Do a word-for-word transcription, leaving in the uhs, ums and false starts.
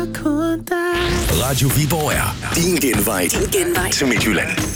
Radio Viborg er din genvej, din genvej til Midtjylland.